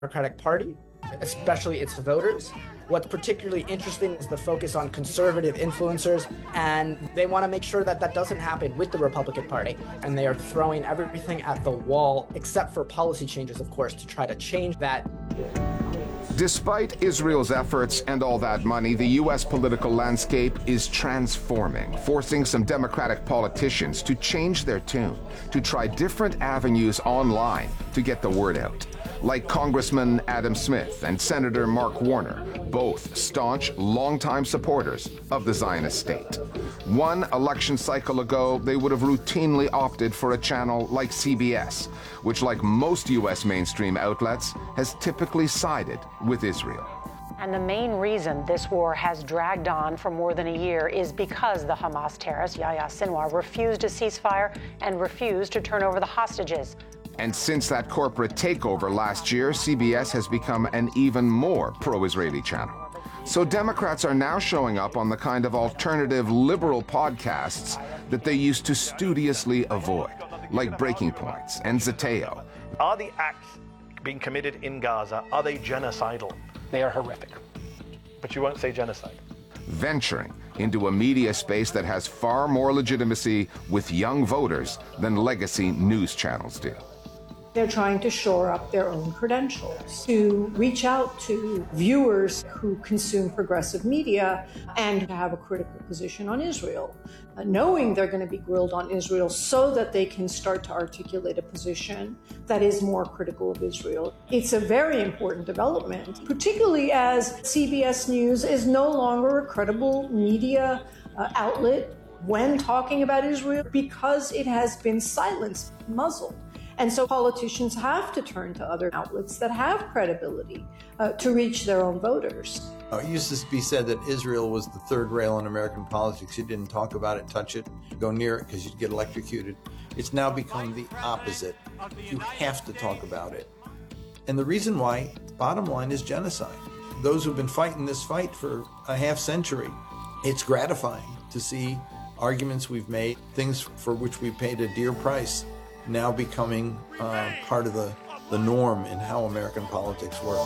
Democratic Party, especially its voters. What's particularly interesting is the focus on conservative influencers, and they want to make sure that that doesn't happen with the Republican Party. And they are throwing everything at the wall, except for policy changes, of course, to try to change that. Despite Israel's efforts and all that money, the U.S. political landscape is transforming, forcing some Democratic politicians to change their tune, to try different avenues online to get the word out. Like Congressman Adam Smith and Senator Mark Warner, both staunch, longtime supporters of the Zionist state. One election cycle ago, they would have routinely opted for a channel like CBS, which, like most U.S. mainstream outlets, has typically sided with Israel. And the main reason this war has dragged on for more than a year is because the Hamas terrorist, Yahya Sinwar, refused a ceasefire and refused to turn over the hostages. And since that corporate takeover last year, CBS has become an even more pro-Israeli channel. So Democrats are now showing up on the kind of alternative liberal podcasts that they used to studiously avoid, like Breaking Points and Zateo. Are the acts being committed in Gaza, are they genocidal? They are horrific. But you won't say genocide. Venturing into a media space that has far more legitimacy with young voters than legacy news channels do. They're trying to shore up their own credentials, to reach out to viewers who consume progressive media and to have a critical position on Israel, knowing they're going to be grilled on Israel so that they can start to articulate a position that is more critical of Israel. It's a very important development, particularly as CBS News is no longer a credible media outlet when talking about Israel because it has been silenced, muzzled. And so politicians have to turn to other outlets that have credibility to reach their own voters. It used to be said that Israel was the third rail in American politics. You didn't talk about it, touch it, go near it because you'd get electrocuted. It's now become the opposite. You have to talk about it. And the reason why, bottom line, is genocide. Those who've been fighting this fight for a half century, it's gratifying to see arguments we've made, things for which we paid a dear price, now becoming part of the norm in how American politics works.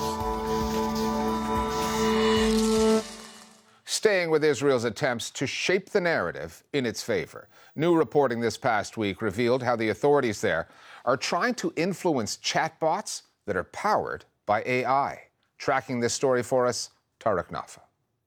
Staying with Israel's attempts to shape the narrative in its favor. New reporting this past week revealed how the authorities there are trying to influence chatbots that are powered by AI. Tracking this story for us, Tarek Nafa.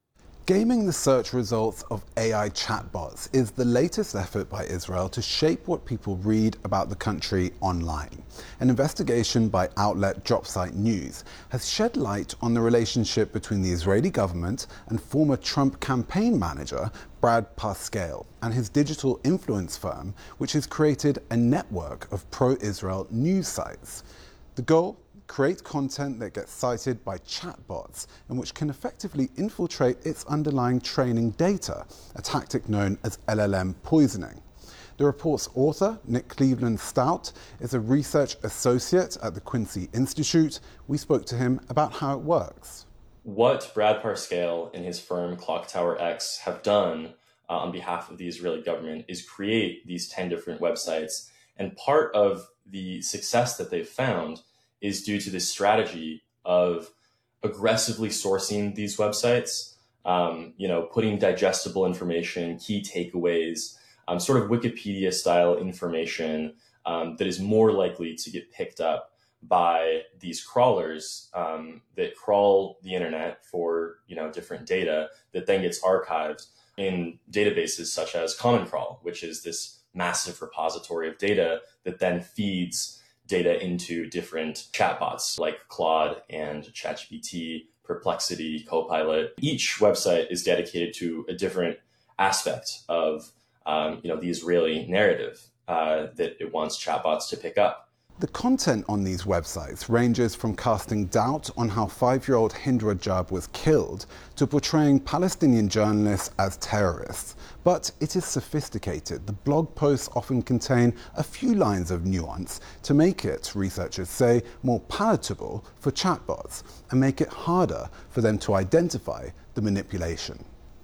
Gaming the search results of AI chatbots is the latest effort by Israel to shape what people read about the country online. An investigation by outlet Dropsite News has shed light on the relationship between the Israeli government and former Trump campaign manager Brad Parscale and his digital influence firm, which has created a network of pro-Israel news sites. The goal? Create content that gets cited by chatbots and which can effectively infiltrate its underlying training data, a tactic known as LLM poisoning. The report's author, Nick Cleveland Stout, is a research associate at the Quincy Institute. We spoke to him about how it works. What Brad Parscale and his firm Clocktower X have done on behalf of the Israeli government is create these 10 different websites. And part of the success that they've found is due to this strategy of aggressively sourcing these websites, putting digestible information, key takeaways, sort of Wikipedia-style information that is more likely to get picked up by these crawlers that crawl the internet for different data that then gets archived in databases such as Common Crawl, which is this massive repository of data that then feeds data into different chatbots like Claude and ChatGPT, Perplexity, Copilot. Each website is dedicated to a different aspect of the Israeli narrative that it wants chatbots to pick up. The content on these websites ranges from casting doubt on how 5-year-old Hind Rajab was killed to portraying Palestinian journalists as terrorists. But it is sophisticated. The blog posts often contain a few lines of nuance to make it, researchers say, more palatable for chatbots and make it harder for them to identify the manipulation.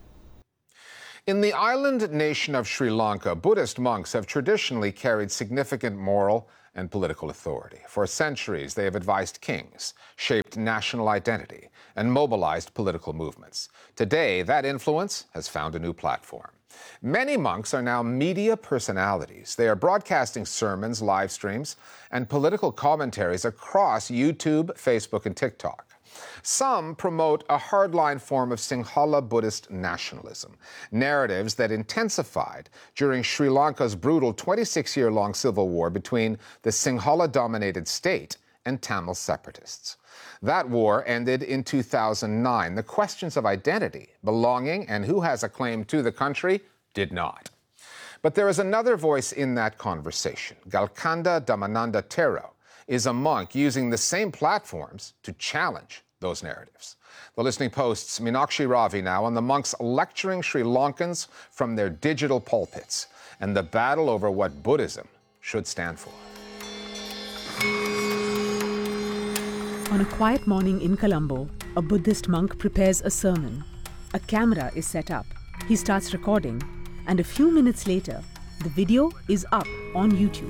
In the island nation of Sri Lanka, Buddhist monks have traditionally carried significant moral and political authority. For centuries, they have advised kings, shaped national identity, and mobilized political movements. Today, that influence has found a new platform. Many monks are now media personalities. They are broadcasting sermons, live streams, and political commentaries across YouTube, Facebook, and TikTok. Some promote a hardline form of Sinhala Buddhist nationalism, narratives that intensified during Sri Lanka's brutal 26-year-long civil war between the Sinhala-dominated state and Tamil separatists. That war ended in 2009. The questions of identity, belonging, and who has a claim to the country did not. But there is another voice in that conversation. Galkanda Dhammananda Thero is a monk using the same platforms to challenge those narratives. The Listening Post's Meenakshi Ravi now on the monks lecturing Sri Lankans from their digital pulpits and the battle over what Buddhism should stand for. On a quiet morning in Colombo, a Buddhist monk prepares a sermon. A camera is set up. He starts recording, and a few minutes later, the video is up on YouTube.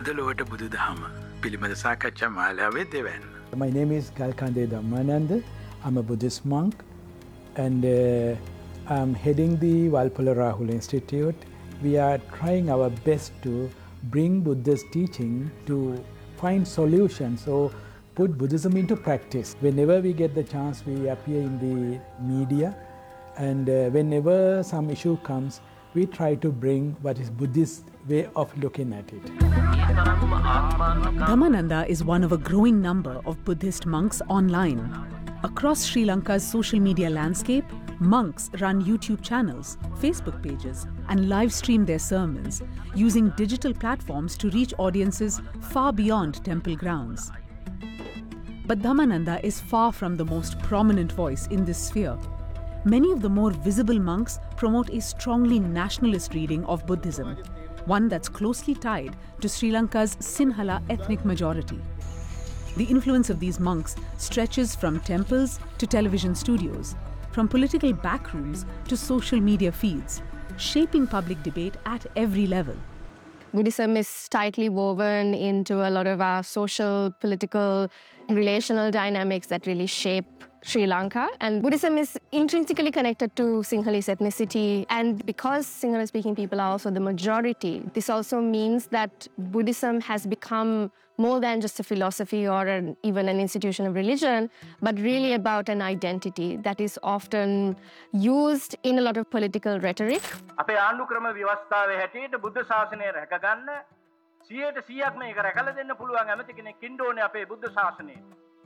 My name is Galkanda Dhammananda. I'm a Buddhist monk, and I'm heading the Walpola Rahula Institute. We are trying our best to bring Buddhist teaching to find solutions or put Buddhism into practice. Whenever we get the chance, we appear in the media, and whenever some issue comes, we try to bring what is Buddhist way of looking at it. Dhammananda is one of a growing number of Buddhist monks online. Across Sri Lanka's social media landscape, monks run YouTube channels, Facebook pages, and live stream their sermons, using digital platforms to reach audiences far beyond temple grounds. But Dhammananda is far from the most prominent voice in this sphere. Many of the more visible monks promote a strongly nationalist reading of Buddhism, one that's closely tied to Sri Lanka's Sinhala ethnic majority. The influence of these monks stretches from temples to television studios, from political backrooms to social media feeds, shaping public debate at every level. Buddhism is tightly woven into a lot of our social, political, relational dynamics that really shape Sri Lanka. And Buddhism is intrinsically connected to Sinhalese ethnicity. And because Sinhala-speaking people are also the majority, this also means that Buddhism has become more than just a philosophy or even an institution of religion, but really about an identity that is often used in a lot of political rhetoric. අපේ ආණ්ඩු ක්‍රම ව්‍යවස්ථාවේ හැටියට බුද්ධ ශාසනය රැකගන්න 100%ක්ම ඒක රැකලා දෙන්න පුළුවන් ඇමති කෙනෙක් ඉන්න ඕනේ අපේ බුද්ධ ශාසනයේ.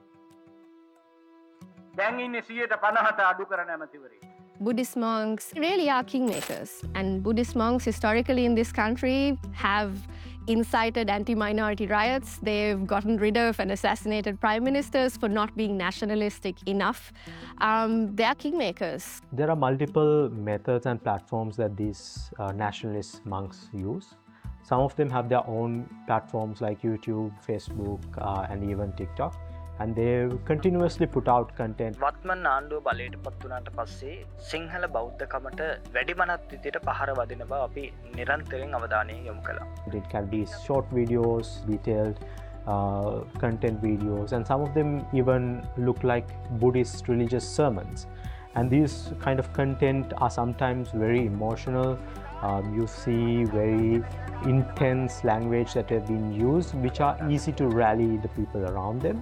දැන් ඉන්නේ 150ට අඩු කරන ඇමතිවරයෙක්. Buddhist monks really are kingmakers, and Buddhist monks historically in this country have incited anti-minority riots. They've gotten rid of and assassinated prime ministers for not being nationalistic enough. They are kingmakers. There are multiple methods and platforms that these nationalist monks use. Some of them have their own platforms like YouTube, Facebook, and even TikTok. And they continuously put out content. වත්මන් ආණ්ඩුව බලයට පත් වුණාට පස්සේ සිංහල බෞද්ධකමට වැඩිමනත් විදියට පහර වදින බව අපි නිරන්තරයෙන් අවධානය යොමු කළා. It can be short videos, detailed content videos, and some of them even look like Buddhist religious sermons. And these kind of content are sometimes very emotional. You see very intense language that have been used, which are easy to rally the people around them.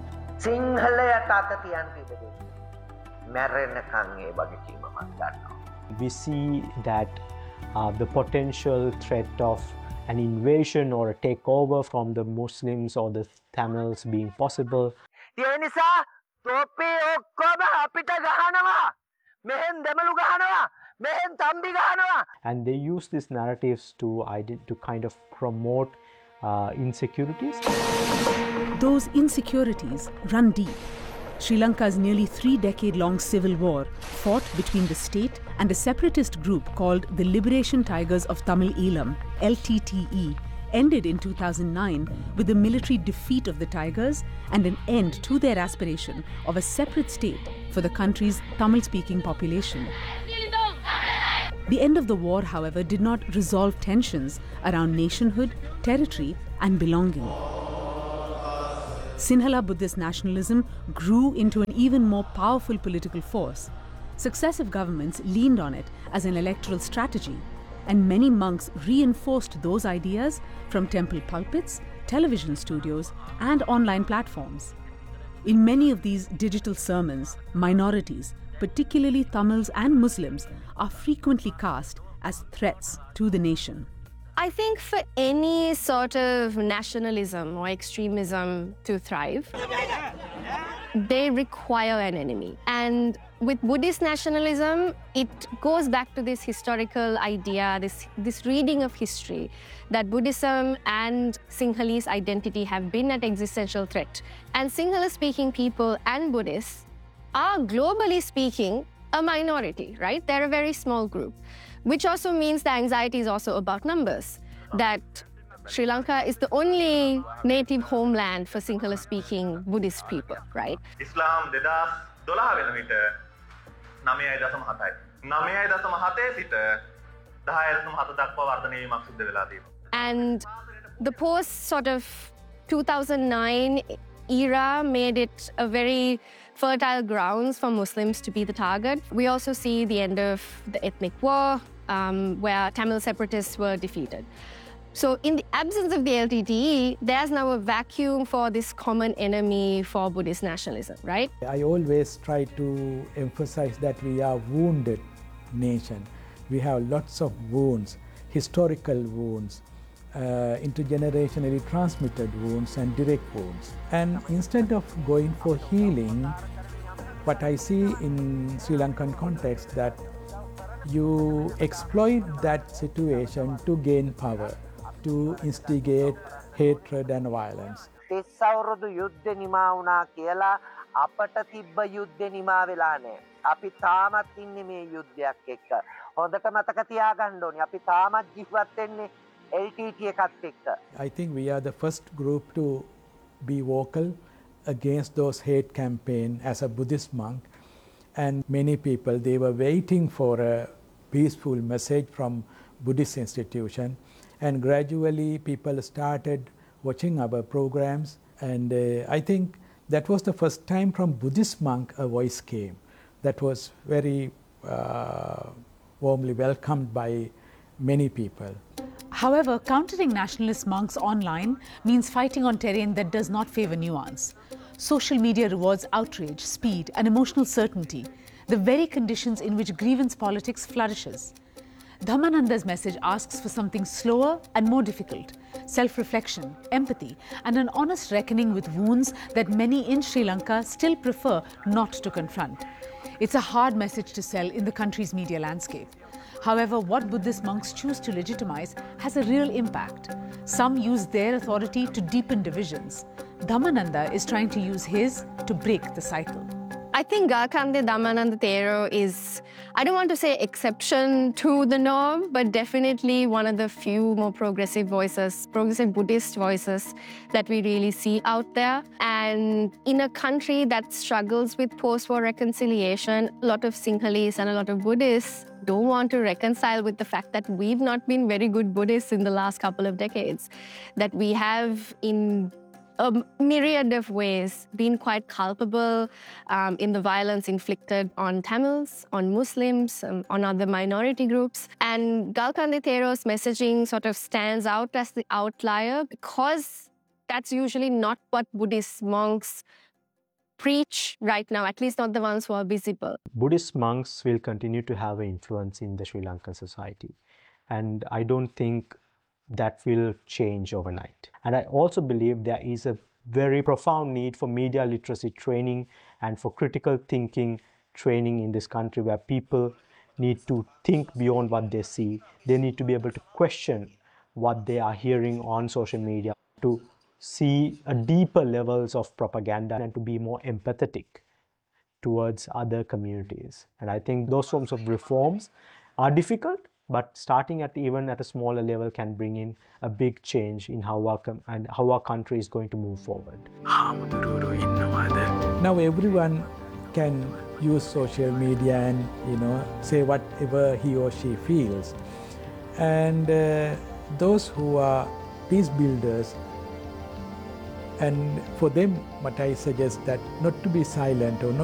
We see that the potential threat of an invasion or a takeover from the Muslims or the Tamils being possible. And they use these narratives to kind of promote insecurities. Those insecurities run deep. Sri Lanka's nearly 3-decade-long civil war, fought between the state and a separatist group called the Liberation Tigers of Tamil Eelam, LTTE, ended in 2009 with the military defeat of the Tigers and an end to their aspiration of a separate state for the country's Tamil-speaking population. The end of the war, however, did not resolve tensions around nationhood, territory, and belonging. Sinhala Buddhist nationalism grew into an even more powerful political force. Successive governments leaned on it as an electoral strategy, and many monks reinforced those ideas from temple pulpits, television studios, and online platforms. In many of these digital sermons, minorities, particularly Tamils and Muslims, are frequently cast as threats to the nation. I think for any sort of nationalism or extremism to thrive, they require an enemy. And with Buddhist nationalism, it goes back to this historical idea, this reading of history, that Buddhism and Sinhalese identity have been at existential threat. And Sinhala-speaking people and Buddhists are, globally speaking, a minority, right? They're a very small group, which also means the anxiety is also about numbers, that Sri Lanka is the only native homeland for Sinhala-speaking Buddhist people, right? Islam 2012 වෙන විට 9.7යි. 9.7 සිට 10.7 දක්වා වර්ධනය වීමක් සිද්ධ වෙලා තියෙනවා. And the post sort of 2009 era made it a very fertile grounds for Muslims to be the target. We also see the end of the ethnic war, where Tamil separatists were defeated. So in the absence of the LTTE, there's now a vacuum for this common enemy for Buddhist nationalism, right? I always try to emphasize that we are a wounded nation. We have lots of wounds, historical wounds, intergenerationally transmitted wounds and direct wounds. And instead of going for healing, what I see in Sri Lankan context that you exploit that situation to gain power, to instigate hatred and violence. තෙස්සවුරුදු යුද්ධ නිමා වුණා කියලා අපට තිබ්බ යුද්ධ නිමා වෙලා නැහැ. අපි තාමත් ඉන්නේ මේ යුද්ධයක් එක්ක. හොඳට මතක තියාගන්න ඕනේ. අපි තාමත් ජීවත් වෙන්නේ LTT එකත් එක්ක. I think we are the first group to be vocal against those hate campaign as a Buddhist monk, and many people, they were waiting for a peaceful message from Buddhist institution, and gradually people started watching our programs, and I think that was the first time from Buddhist monk a voice came that was very warmly welcomed by many people. However, countering nationalist monks online means fighting on terrain that does not favor nuance. Social media rewards outrage, speed, and emotional certainty, the very conditions in which grievance politics flourishes. Dhammananda's message asks for something slower and more difficult: self-reflection, empathy, and an honest reckoning with wounds that many in Sri Lanka still prefer not to confront. It's a hard message to sell in the country's media landscape. However, what Buddhist monks choose to legitimize has a real impact. Some use their authority to deepen divisions. Dhammananda is trying to use his to break the cycle. I think Galkande Dhammananda Thero is, I don't want to say exception to the norm, but definitely one of the few more progressive voices, progressive Buddhist voices that we really see out there. And in a country that struggles with post-war reconciliation, a lot of Sinhalese and a lot of Buddhists don't want to reconcile with the fact that we've not been very good Buddhists in the last couple of decades, that we have in a myriad of ways been quite culpable in the violence inflicted on Tamils, on Muslims, on other minority groups. And Galkande Thero's messaging sort of stands out as the outlier because that's usually not what Buddhist monks preach right now, at least not the ones who are visible. Buddhist monks will continue to have an influence in the Sri Lankan society. And I don't think that will change overnight. And I also believe there is a very profound need for media literacy training and for critical thinking training in this country, where people need to think beyond what they see. They need to be able to question what they are hearing on social media, to see a deeper levels of propaganda and to be more empathetic towards other communities. And I think those forms of reforms are difficult, but starting at even at a smaller level can bring in a big change in how our country is going to move forward. Now everyone can use social media and say whatever he or she feels. And those who are peace builders And for them, what I suggest that not to be silent or not